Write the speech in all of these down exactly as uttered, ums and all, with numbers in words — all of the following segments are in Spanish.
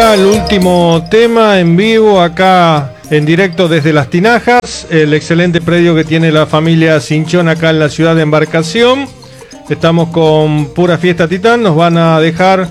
ya el último tema en vivo acá en directo desde Las Tinajas, el excelente predio que tiene la familia Cinchón acá en la ciudad de Embarcación. Estamos con Pura Fiesta Titán, nos van a dejar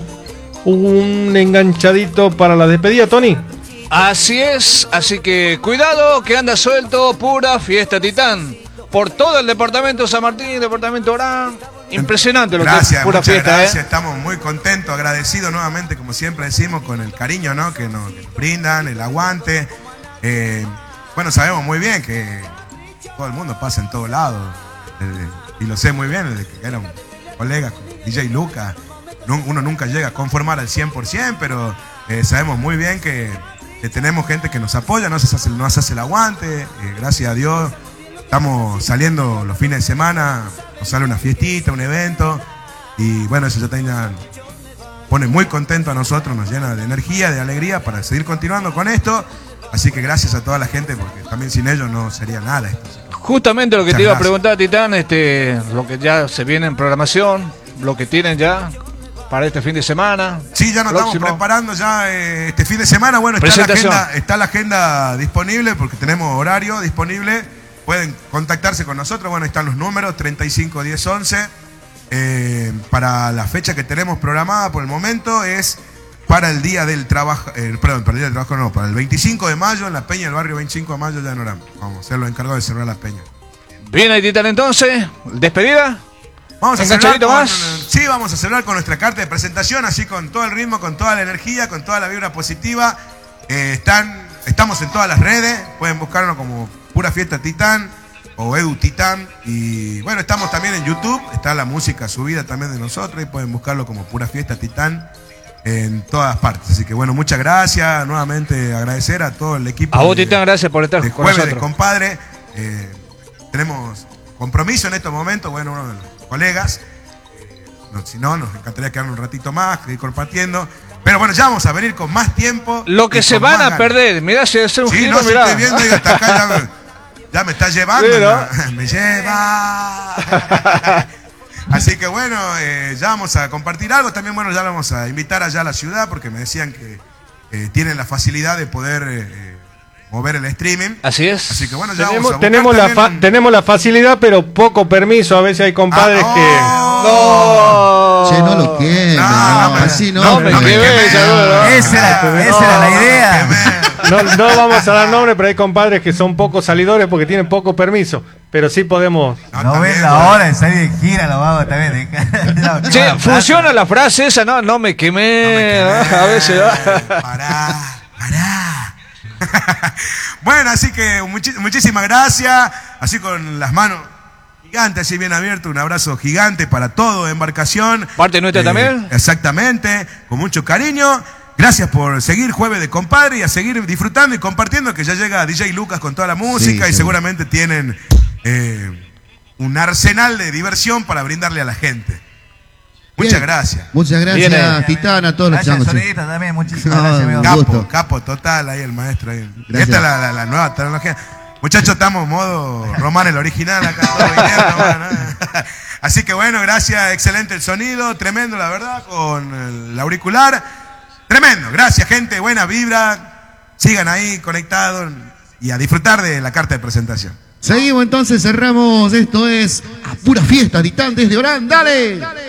un enganchadito para la despedida, Tony. Así es, así que cuidado que anda suelto Pura Fiesta Titán por todo el departamento de San Martín, departamento Orán. Impresionante lo gracias, que es Pura Fiesta. Gracias, ¿eh? Estamos muy contentos, agradecidos nuevamente, como siempre decimos, con el cariño, ¿no? que, nos, que nos brindan, el aguante. Eh, bueno, sabemos muy bien que todo el mundo pasa en todos lados, eh, y lo sé muy bien, desde que éramos colegas con D J Lucas, no, uno nunca llega a conformar al cien por ciento, pero eh, sabemos muy bien que, que tenemos gente que nos apoya, nos hace, nos hace el aguante, eh, gracias a Dios. Estamos saliendo los fines de semana, nos sale una fiestita, un evento, y bueno, eso ya tenga, pone muy contento a nosotros, nos llena de energía, de alegría para seguir continuando con esto. Así que gracias a toda la gente, porque también sin ellos no sería nada esto. Justamente lo que Muchas te iba gracias. a preguntar, Titán, este, lo que ya se viene en programación, lo que tienen ya para este fin de semana. Sí, ya nos próximo. estamos preparando ya eh, este fin de semana. Bueno, está la, agenda, está la agenda disponible porque tenemos horario disponible. Pueden contactarse con nosotros. Bueno, están los números treinta y cinco, diez, once. Eh, para la fecha que tenemos programada por el momento es para el día del trabajo. Eh, perdón, para el día del trabajo no, para el veinticinco de mayo en la Peña del barrio veinticinco de mayo ya en Orán. Vamos a ser los encargados de cerrar la Peña. Bien, ahí Titán, entonces, despedida. Vamos a celebrar con, más? sí, vamos a celebrar con nuestra carta de presentación, así con todo el ritmo, con toda la energía, con toda la vibra positiva. Eh, están, estamos en todas las redes, pueden buscarnos como Pura Fiesta Titán o Edu Titán. Y bueno, estamos también en YouTube, está la música subida también de nosotros y pueden buscarlo como Pura Fiesta Titán en todas partes. Así que bueno, muchas gracias, nuevamente agradecer a todo el equipo. A vos, de, Titán, gracias por estar de con Jueves nosotros. de Compadre. Eh, tenemos compromiso en estos momentos, bueno, uno de los colegas, eh, no, si no, nos encantaría quedarnos un ratito más, seguir compartiendo. Pero bueno, ya vamos a venir con más tiempo. Lo que se van a perder, mirá, si es un sí, giro, no, si mirá. estoy viendo y hasta acá ya me, ya me está llevando. Sí, ¿no? ya, me lleva. Así que bueno, eh, ya vamos a compartir algo. También bueno, ya lo vamos a invitar allá a la ciudad porque me decían que eh, tienen la facilidad de poder eh, mover el streaming. Así es. Así que bueno, ya Tenemos, vamos a tenemos, la fa un... tenemos la facilidad, pero poco permiso. A veces hay compadres ah, que... No. Che, no lo quemen, No, no, no, así no. no me no me quemé, quemé. seguro. Esa era, esa era la idea. No, no vamos a dar nombre, pero hay compadres que son poco salidores porque tienen poco permiso. Pero sí podemos... No, No también, ven la bueno. hora de salir de gira, los vagos también. No, Che, no, funciona la frase esa, no, no me quemé. No me quemé. A veces. Pará, pará. Bueno, así que muchi muchísimas gracias. Así con las manos gigantes, así bien abiertas. Un abrazo gigante para todo Embarcación. ¿Parte nuestra también? Exactamente, con mucho cariño. Gracias por seguir Jueves de Compadre y a seguir disfrutando y compartiendo, que ya llega D J Lucas con toda la música Sí, y sí. seguramente tienen eh, un arsenal de diversión para brindarle a la gente. Muchas Bien. gracias. Muchas gracias, Bien. Titán, a todos los Gracias, changos. che. sonidista también, muchísimas No, gracias, amigo. un Capo, gusto. capo total ahí el maestro. Ahí. Gracias. Esta es la, la, la nueva tecnología. Muchachos, estamos en modo Román el original acá. Todo viniendo, bueno, ¿eh? Así que bueno, gracias, excelente el sonido, tremendo la verdad, con el auricular. Tremendo, gracias gente, buena vibra. Sigan ahí conectados y a disfrutar de la carta de presentación. Seguimos entonces, cerramos. Esto es A Pura Fiesta, Titán desde Orán. ¡Dale!